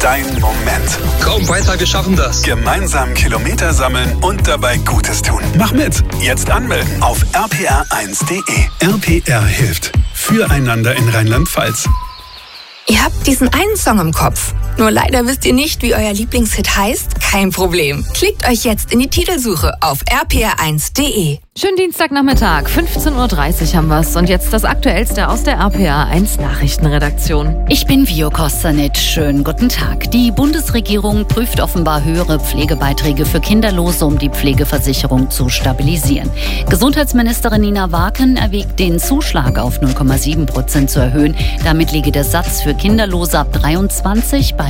dein Moment. Komm, weiter, wir schaffen das. Gemeinsam Kilometer sammeln und dabei Gutes tun. Mach mit. Jetzt anmelden auf rpr1.de. RPR hilft. Füreinander in Rheinland-Pfalz. Ihr habt diesen einen Song im Kopf. Nur leider wisst ihr nicht, wie euer Lieblingshit heißt? Kein Problem. Klickt euch jetzt in die Titelsuche auf rpr1.de. Schönen Dienstagnachmittag, 15.30 Uhr haben wir's. Und jetzt das Aktuellste aus der RPR1 Nachrichtenredaktion. Ich bin Vio Kostanit. Schönen guten Tag. Die Bundesregierung prüft offenbar höhere Pflegebeiträge für Kinderlose, um die Pflegeversicherung zu stabilisieren. Nina Waken erwägt, den Zuschlag auf 0,7% zu erhöhen. Damit liege der Satz für Kinderlose ab 23 bei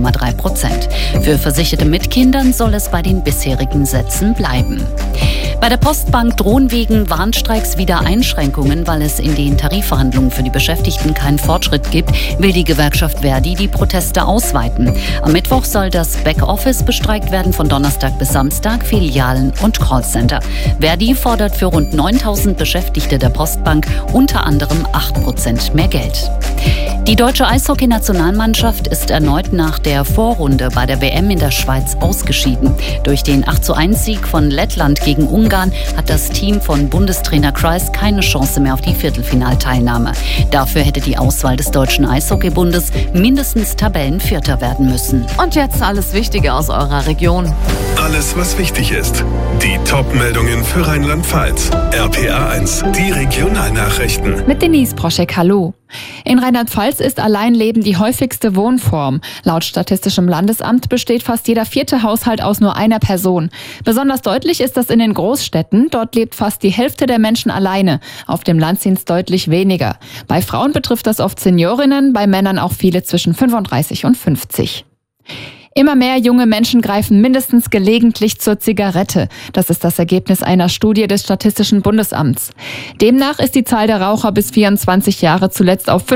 4,3%. Für Versicherte mit Kindern soll es bei den bisherigen Sätzen bleiben. Bei der Postbank drohen wegen Warnstreiks wieder Einschränkungen, weil es in den Tarifverhandlungen für die Beschäftigten keinen Fortschritt gibt, will die Gewerkschaft Verdi die Proteste ausweiten. Am Mittwoch soll das Backoffice bestreikt werden, von Donnerstag bis Samstag Filialen und Callcenter. Verdi fordert für rund 9.000 Beschäftigte der Postbank unter anderem 8% mehr Geld. Die deutsche Eishockey-Nationalmannschaft ist erneut nach der Vorrunde bei der WM in der Schweiz ausgeschieden. Durch den 8:1-Sieg von Lettland gegen Ungarn hat das Team von Bundestrainer Kreis keine Chance mehr auf die Viertelfinalteilnahme. Dafür hätte die Auswahl des Deutschen Eishockeybundes mindestens Tabellenvierter werden müssen. Und jetzt alles Wichtige aus eurer Region. Alles, was wichtig ist. Die Top-Meldungen für Rheinland-Pfalz. RPR1, die Regionalnachrichten. Mit Denise Proschek, hallo. In Rheinland-Pfalz ist Alleinleben die häufigste Wohnform. Laut Statistischem Landesamt besteht fast jeder 4. Haushalt aus nur einer Person. Besonders deutlich ist das in den Großstädten. Dort lebt fast die Hälfte der Menschen alleine. Auf dem Land sind es deutlich weniger. Bei Frauen betrifft das oft Seniorinnen, bei Männern auch viele zwischen 35 und 50. Immer mehr junge Menschen greifen mindestens gelegentlich zur Zigarette. Das ist das Ergebnis einer Studie des Statistischen Bundesamts. Demnach ist die Zahl der Raucher bis 24 Jahre zuletzt auf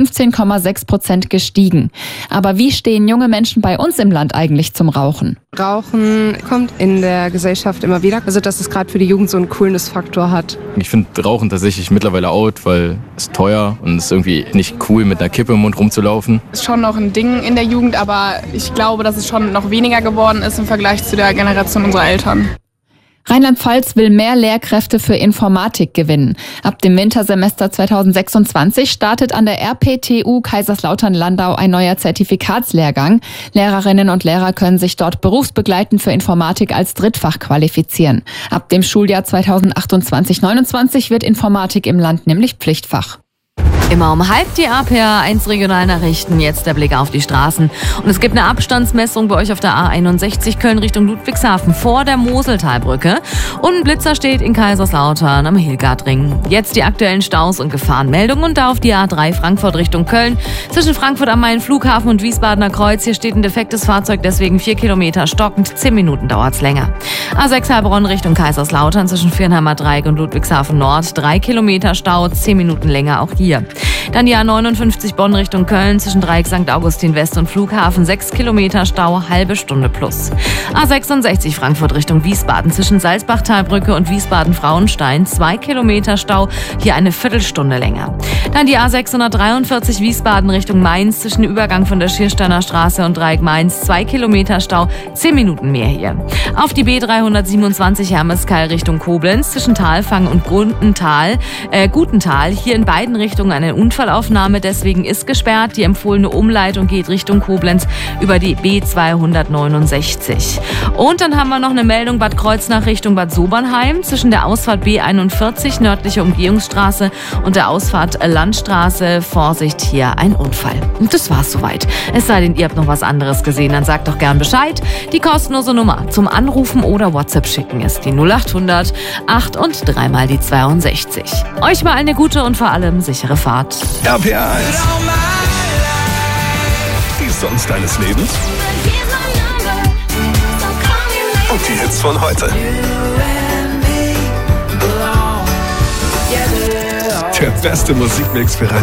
15,6% gestiegen. Aber wie stehen junge Menschen bei uns im Land eigentlich zum Rauchen? Rauchen kommt in der Gesellschaft immer wieder, also dass es gerade für die Jugend so einen Coolness-Faktor hat. Ich finde Rauchen tatsächlich mittlerweile out, weil es teuer und es ist irgendwie nicht cool, mit einer Kippe im Mund rumzulaufen. Ist schon noch ein Ding in der Jugend, aber ich glaube, dass es schon noch weniger geworden ist im Vergleich zu der Generation unserer Eltern. Rheinland-Pfalz will mehr Lehrkräfte für Informatik gewinnen. Ab dem Wintersemester 2026 startet an der RPTU Kaiserslautern-Landau ein neuer Zertifikatslehrgang. Lehrerinnen und Lehrer können sich dort berufsbegleitend für Informatik als Drittfach qualifizieren. Ab dem Schuljahr 2028/29 wird Informatik im Land nämlich Pflichtfach. Immer um halb die RPR1 Regionalnachrichten, jetzt der Blick auf die Straßen. Und es gibt eine Abstandsmessung bei euch auf der A61 Köln Richtung Ludwigshafen vor der Moseltalbrücke. Und ein Blitzer steht in Kaiserslautern am Hilgardring. Jetzt die aktuellen Staus und Gefahrenmeldungen und da auf die A3 Frankfurt Richtung Köln. Zwischen Frankfurt am Main Flughafen und Wiesbadener Kreuz. Hier steht ein defektes Fahrzeug, deswegen 4 Kilometer stockend. 10 Minuten dauert's länger. A6 Heilbronn Richtung Kaiserslautern zwischen Viernheimer Dreieck und Ludwigshafen Nord. 3 Kilometer Stau, 10 Minuten länger auch hier. Dann die A59 Bonn Richtung Köln zwischen Dreieck St. Augustin West und Flughafen 6 Kilometer Stau, halbe Stunde plus. A66 Frankfurt Richtung Wiesbaden zwischen Salzbachtalbrücke und Wiesbaden-Frauenstein 2 Kilometer Stau, hier eine Viertelstunde länger. Dann die A643 Wiesbaden Richtung Mainz zwischen Übergang von der Schiersteiner Straße und Dreieck Mainz 2 Kilometer Stau, 10 Minuten mehr hier. Auf die B327 Hermeskeil Richtung Koblenz zwischen Talfang und Gutental, hier in beiden Richtungen eine Unfallaufnahme, deswegen ist gesperrt. Die empfohlene Umleitung geht Richtung Koblenz über die B269. Und dann haben wir noch eine Meldung Bad Kreuznach Richtung Bad Sobernheim zwischen der Ausfahrt B41 nördliche Umgehungsstraße und der Ausfahrt Landstraße. Vorsicht, hier ein Unfall. Und das war's soweit. Es sei denn, ihr habt noch was anderes gesehen, dann sagt doch gern Bescheid. Die kostenlose Nummer zum Anrufen oder WhatsApp schicken ist die 0800 8 und 3 mal die 62. Euch mal eine gute und vor allem sichere Fahrt. RPR1. Die Songs deines Lebens. Und die Hits von heute. Der beste Musikmix für